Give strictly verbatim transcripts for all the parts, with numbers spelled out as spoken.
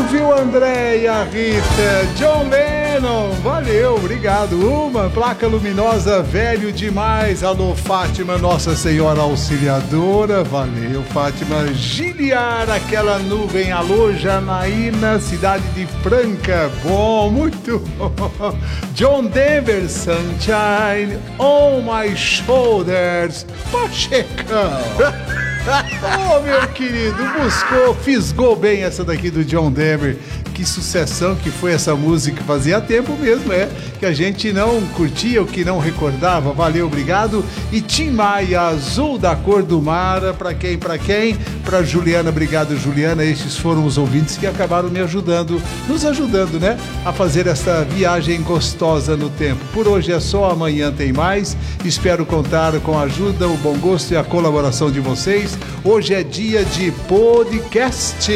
viu, André e a Rita? John Lennon, valeu, obrigado. Uma placa luminosa, velho demais. Alô, Fátima, Nossa Senhora Auxiliadora, valeu, Fátima. Giliar, aquela nuvem. Alô, Janaína, cidade de Franca, bom, muito bom. John Denver, Sunshine on my shoulders, Pachecão. Oh, meu querido, buscou, fisgou bem essa daqui do John Denver. Que sucessão que foi essa música, fazia tempo mesmo, é, que a gente não curtia, o que não recordava. Valeu, obrigado. E Tim Maia, Azul da Cor do Mar, pra quem, pra quem? Pra Juliana, obrigado, Juliana. Estes foram os ouvintes que acabaram me ajudando, nos ajudando, né, a fazer essa viagem gostosa no tempo. Por hoje é só, amanhã tem mais. Espero contar com a ajuda, o bom gosto e a colaboração de vocês. Hoje é dia de podcast.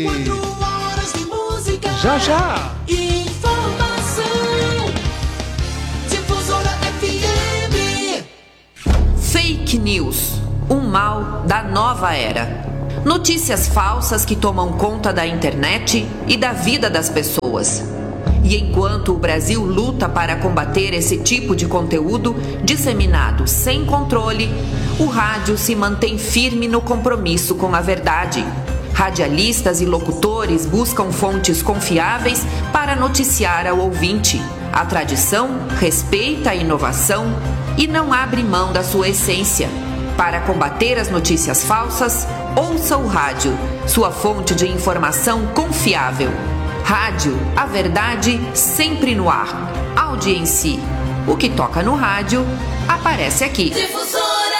Já, já! Informação, Difusora F M. Fake news, um mal da nova era. Notícias falsas que tomam conta da internet e da vida das pessoas. E enquanto o Brasil luta para combater esse tipo de conteúdo disseminado sem controle, o rádio se mantém firme no compromisso com a verdade. Radialistas e locutores buscam fontes confiáveis para noticiar ao ouvinte. A tradição respeita a inovação e não abre mão da sua essência. Para combater as notícias falsas, ouça o rádio, sua fonte de informação confiável. Rádio, a verdade sempre no ar. Audiência. O que toca no rádio, aparece aqui. Difusora.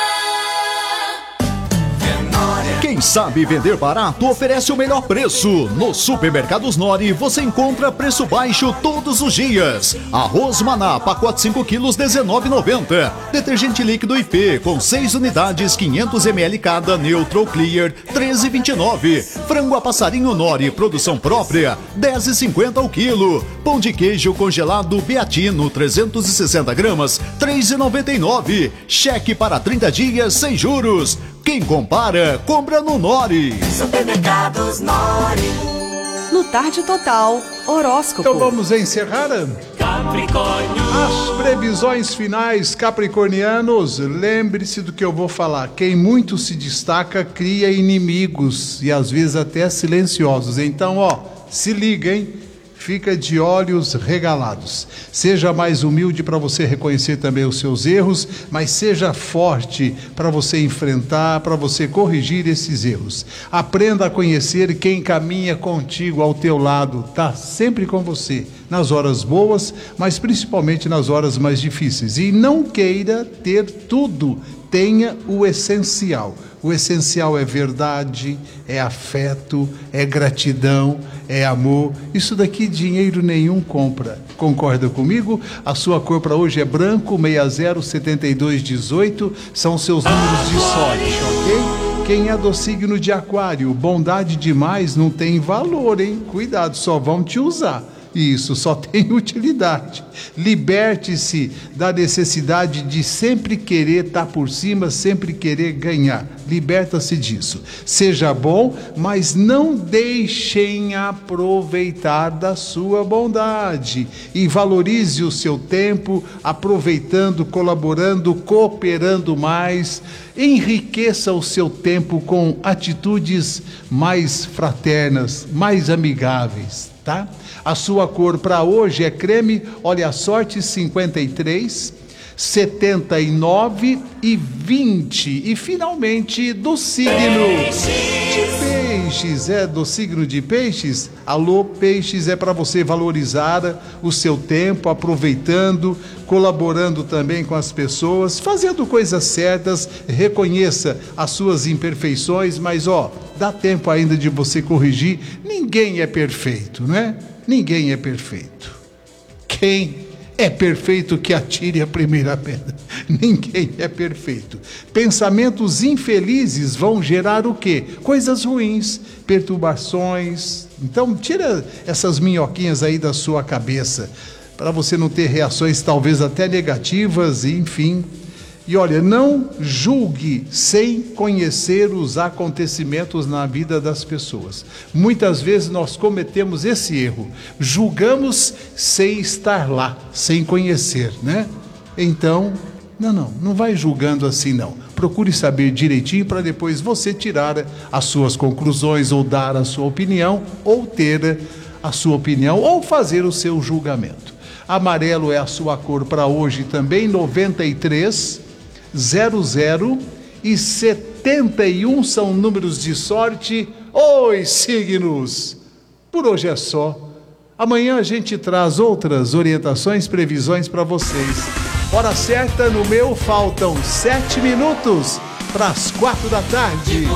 Quem sabe vender barato oferece o melhor preço. Nos supermercados Nori você encontra preço baixo todos os dias. Arroz Maná, pacote cinco quilos, dezenove reais e noventa centavos. Detergente líquido I P com seis unidades, quinhentos mililitros cada, Neutral Clear, treze reais e vinte e nove centavos. Frango a passarinho Nori, produção própria, dez reais e cinquenta centavos o quilo. Pão de queijo congelado Beatino, trezentos e sessenta gramas, três reais e noventa e nove centavos. Cheque para trinta dias sem juros. Quem compara, compra no Nori. Supermercados Nori. No Tarde Total, horóscopo. Então vamos encerrar Capricórnio. as previsões finais, capricornianos. Lembre-se do que eu vou falar. Quem muito se destaca cria inimigos e às vezes até silenciosos. Então, ó, se liga, hein? Fica de olhos regalados. Seja mais humilde para você reconhecer também os seus erros, mas seja forte para você enfrentar, para você corrigir esses erros. Aprenda a conhecer quem caminha contigo ao teu lado, tá sempre com você, nas horas boas, mas principalmente nas horas mais difíceis. E não queira ter tudo, tenha o essencial. O essencial é verdade, é afeto, é gratidão, é amor. Isso daqui dinheiro nenhum compra. Concorda comigo? A sua cor para hoje é branco, seis zero sete dois um oito. São seus números de sorte, ok? Quem é do signo de Aquário, bondade demais não tem valor, hein? Cuidado, só vão te usar. Isso, só tem utilidade. Liberte-se da necessidade de sempre querer estar por cima, sempre querer ganhar. Liberta-se disso. Seja bom, mas não deixem aproveitar da sua bondade. E valorize o seu tempo, aproveitando, colaborando, cooperando mais. Enriqueça o seu tempo com atitudes mais fraternas, mais amigáveis, tá? A sua cor para hoje é creme, olha a sorte, cinquenta e três, setenta e nove e vinte. E finalmente do signo de Peixes, é do signo de Peixes. Alô, Peixes, é para você valorizar o seu tempo, aproveitando, colaborando também com as pessoas, fazendo coisas certas. Reconheça as suas imperfeições, mas ó, dá tempo ainda de você corrigir. Ninguém é perfeito, não é? Ninguém é perfeito. Quem é perfeito que atire a primeira pedra? Ninguém é perfeito. Pensamentos infelizes vão gerar o quê? Coisas ruins, perturbações. Então tira essas minhoquinhas aí da sua cabeça, para você não ter reações talvez até negativas, enfim. E olha, não julgue sem conhecer os acontecimentos na vida das pessoas. Muitas vezes nós cometemos esse erro. Julgamos sem estar lá, sem conhecer, né? Então, não, não, não vai julgando assim não. Procure saber direitinho para depois você tirar as suas conclusões ou dar a sua opinião ou ter a sua opinião ou fazer o seu julgamento. Amarelo é a sua cor para hoje também, noventa e três, zero zero e setenta e um são números de sorte. Oi, signos! Por hoje é só. Amanhã a gente traz outras orientações, previsões para vocês. Hora certa no meu, faltam sete minutos para as quatro da tarde.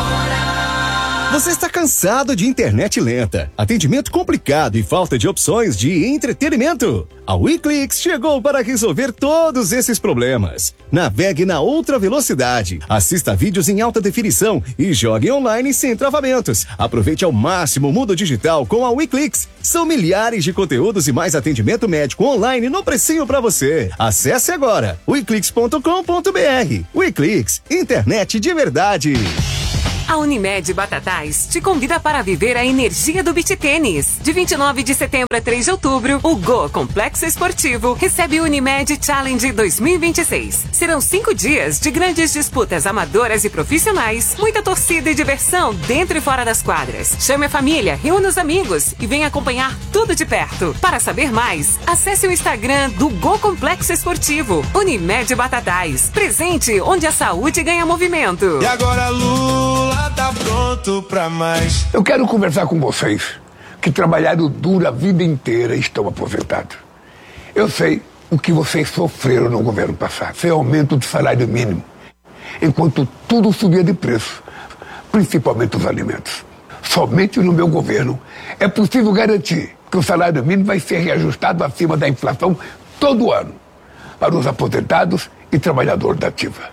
Você está cansado de internet lenta, atendimento complicado e falta de opções de entretenimento? A WeClix chegou para resolver todos esses problemas. Navegue na outra velocidade, assista vídeos em alta definição e jogue online sem travamentos. Aproveite ao máximo o mundo digital com a WeClix. São milhares de conteúdos e mais atendimento médico online no precinho para você. Acesse agora weclix ponto com ponto br. WeClix, internet de verdade. A Unimed Batatais te convida para viver a energia do beach tênis. De vinte e nove de setembro a três de outubro, o Go Complexo Esportivo recebe o Unimed Challenge dois mil e vinte e seis. Serão cinco dias de grandes disputas amadoras e profissionais, muita torcida e diversão dentro e fora das quadras. Chame a família, reúna os amigos e venha acompanhar tudo de perto. Para saber mais, acesse o Instagram do Go Complexo Esportivo. Unimed Batatais, presente onde a saúde ganha movimento. E agora, Lula tá pronto pra mais. Eu quero conversar com vocês que trabalharam duro a vida inteira e estão aposentados. Eu sei o que vocês sofreram no governo passado. Foi aumento do salário mínimo, enquanto tudo subia de preço, principalmente os alimentos. Somente no meu governo é possível garantir que o salário mínimo vai ser reajustado acima da inflação todo ano para os aposentados e trabalhador da ativa.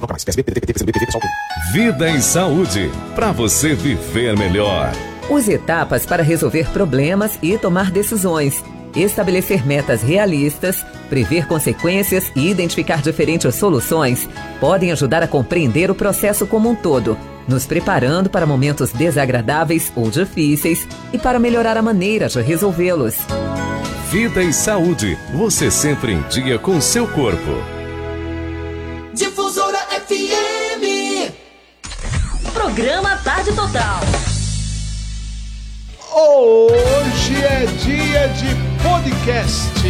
Vida em Saúde, para você viver melhor. Use etapas para resolver problemas e tomar decisões. Estabelecer metas realistas, prever consequências e identificar diferentes soluções podem ajudar a compreender o processo como um todo, nos preparando para momentos desagradáveis ou difíceis e para melhorar a maneira de resolvê-los. Vida em Saúde, você sempre em dia com seu corpo. Difusora F M. Programa Tarde Total. Hoje é dia de podcast.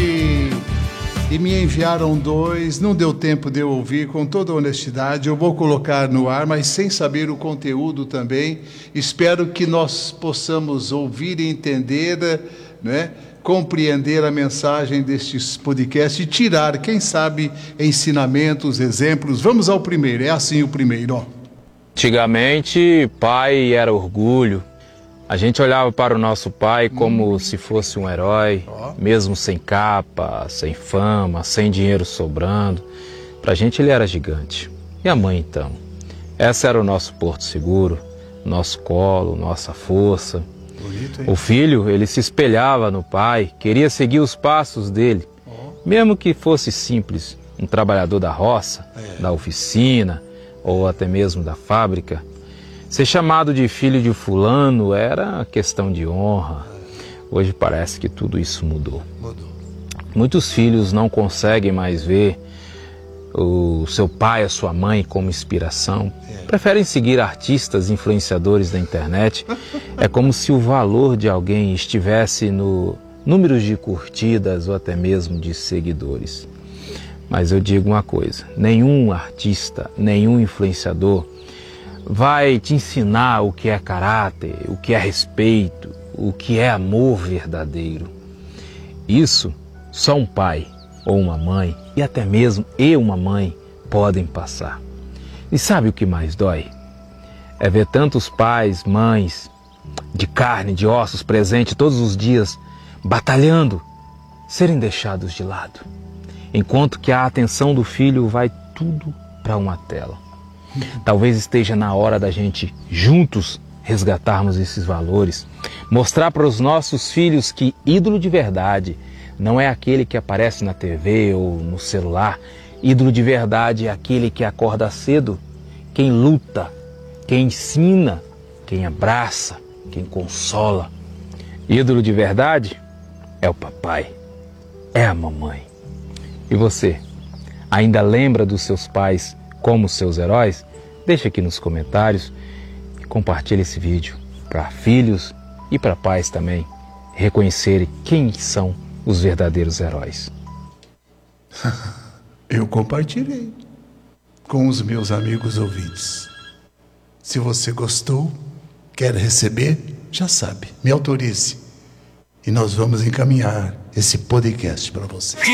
E me enviaram dois, não deu tempo de eu ouvir, com toda honestidade. Eu vou colocar no ar, mas sem saber o conteúdo também. Espero que nós possamos ouvir e entender, né? Compreender a mensagem destes podcasts e tirar, quem sabe, ensinamentos, exemplos. Vamos ao primeiro, é assim o primeiro, ó. Antigamente, pai era orgulho. A gente olhava para o nosso pai como hum. se fosse um herói, oh. mesmo sem capa, sem fama, sem dinheiro sobrando. Pra gente ele era gigante. E a mãe então? Essa era o nosso porto seguro, nosso colo, nossa força. Bonito, o filho, ele se espelhava no pai, queria seguir os passos dele, oh. mesmo que fosse simples, um trabalhador da roça, é. da oficina ou até mesmo da fábrica. Ser chamado de filho de fulano era questão de honra. Hoje parece que tudo isso mudou. mudou. Muitos filhos não conseguem mais ver o seu pai, a sua mãe como inspiração. É. Preferem seguir artistas, influenciadores da internet. É como se o valor de alguém estivesse no número de curtidas ou até mesmo de seguidores. Mas eu digo uma coisa, nenhum artista, nenhum influenciador vai te ensinar o que é caráter, o que é respeito, o que é amor verdadeiro. Isso só um pai ou uma mãe, e até mesmo eu, uma mãe, podem passar. E sabe o que mais dói? É ver tantos pais, mães, de carne, de ossos, presentes todos os dias, batalhando, serem deixados de lado. Enquanto que a atenção do filho vai tudo para uma tela. Talvez esteja na hora da gente, juntos, resgatarmos esses valores, mostrar para os nossos filhos que ídolo de verdade não é aquele que aparece na T V ou no celular Ídolo de verdade é aquele que acorda cedo, quem luta, quem ensina, quem abraça, quem consola. Ídolo de verdade é o papai, é a mamãe. E você, ainda lembra dos seus pais como seus heróis? Deixa aqui nos comentários e compartilhe esse vídeo para filhos e para pais também reconhecerem quem são os verdadeiros heróis. Eu compartilhei com os meus amigos ouvintes. Se você gostou, quer receber, já sabe, me autorize. E nós vamos encaminhar esse podcast para você.